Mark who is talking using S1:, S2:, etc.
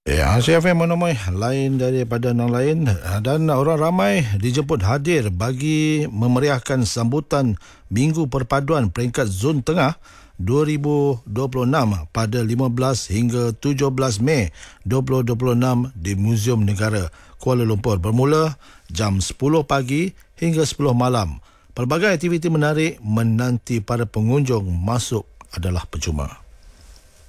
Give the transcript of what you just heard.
S1: Ya, CFM menemui lain daripada yang lain dan orang ramai dijemput hadir bagi memeriahkan sambutan Minggu Perpaduan peringkat Zon Tengah 2026 pada 15 hingga 17 Mei 2026 di Muzium Negara Kuala Lumpur bermula jam 10 pagi hingga 10 malam. Pelbagai aktiviti menarik menanti para pengunjung masuk adalah percuma.